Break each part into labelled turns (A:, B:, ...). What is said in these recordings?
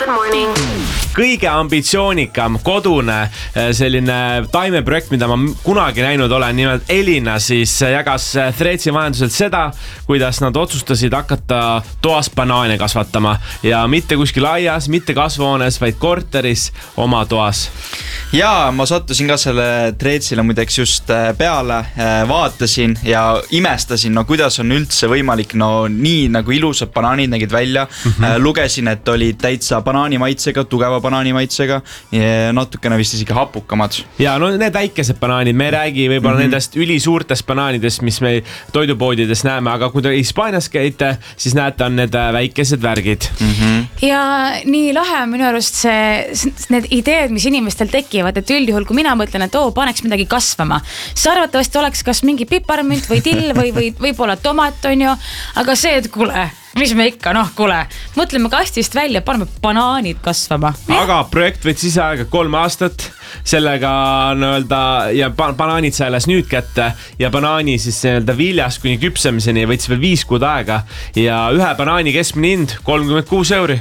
A: Good morning.
B: Kõige ambitsioonikam kodune selline taimeprojekt, mida ma kunagi näinud olen, nimelt Elina siis jagas Threadsi vahenduselt seda, kuidas nad otsustasid hakata toas banaane kasvatama ja mitte kuskil aias, mitte kasvuhoones, vaid korteris oma toas.
C: Ja ma sattusin ka selle Threadsile muideks just peale, vaatasin ja imestasin, no kuidas on üldse võimalik, no nii nagu ilusad banaanid nägid välja. Lugesin, et olid täitsa banaanimaitsega, tugeva banaanimaitsega ja natukene vist isegi hapukamad.
B: Ja no need väikesed banaanid, me ei räägi võib-olla nendest ülisuurtest banaanidest, mis me toidupoodides näeme, aga kui te Hispaanias käite, siis näete, on need väikesed värgid.
D: Ja nii lahe on minu arust need ideed, mis inimestel tekivad, et üldjuhul, kui mina mõtlen, et paneks midagi kasvama, siis arvatavasti oleks kas mingi piparmünt või till või võib-olla tomat on ju, aga see, et kuule, mis me ikka, kuule, mõtleme kastist välja, paneme banaanid kasvama.
B: Aga projekt võttis ise aega 3 aastat, sellega nõelda, ja banaanid sai alles nüüd kätte ja banaani siis viljas kuni küpsemiseni võttis veel 5 kuud aega ja ühe banaani keskmine hind 36 €.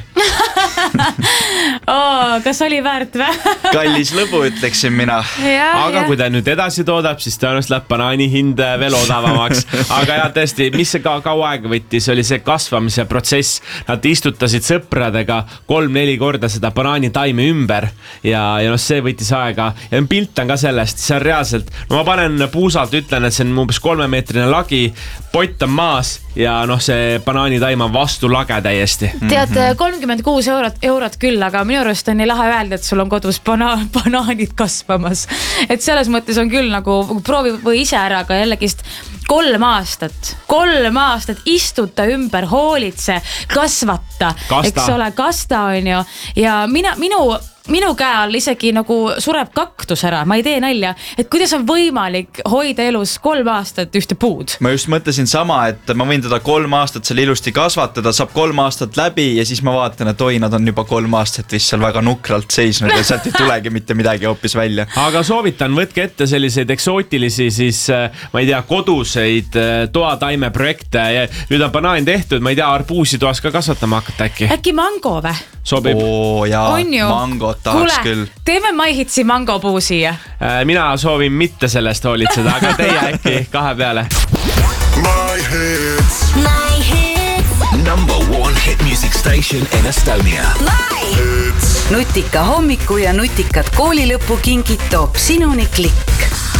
D: Kas oli väärt või?
C: Kallis lõbu, ütleksin mina.
B: Aga kui ta nüüd edasi toodab, siis tõenäoliselt läheb banaani hind veel odavamaks. Aga ja tõesti, mis see kaua aega võttis, oli see kasvamise protsess. Nad istutasid sõpradega 3-4 korda seda banaani taime ümber ja see võttis aega. Ja pilt on ka sellest, see on reaalselt, ma panen puusalt, ütlen, et see on umbes 3-meetrine lagi, pott on maas ja see banaani taim on vastu lage täiesti.
D: Tead, 36 eurot küll, aga minu arust on nii lahe öelda, et sul on kodus banaanid kasvamas. Et selles mõttes on küll nagu proovi või ise ära, aga jällegist 3 aastat istuta ümber, hoolitse, kasvata, eks ole, kasta on ju. Ja minu käe all isegi nagu sureb kaktus ära, ma ei tee nalja, et kuidas on võimalik hoida elus 3 aastat ühte puud.
C: Ma just mõtlesin sama, et ma võin teda 3 aastat seal ilusti kasvatada, saab 3 aastat läbi ja siis ma vaatan, et nad on juba 3 aastat vist seal väga nukralt seisnud ja sealt ei tulegi mitte midagi hoopis välja.
B: Aga soovitan, võtke ette selliseid eksootilisi siis, ma ei tea, koduseid toataime projekte ja nüüd on banaan tehtud, ma ei tea, arbuusi toas ka kasvatama hakata äkki.
D: Äkki mango või?
B: Sobib.
C: Mangot tahaks küll.
D: Teeme MyHitsi mangopuu siia.
B: Mina soovin mitte sellest hoolitseda, aga teie äkki 2 peale.
E: MyHits. Number 1 hit music station in Estonia. MyHits.
F: Nutika hommiku ja nutikat koolilõpu kingid toob sinuni Klikk.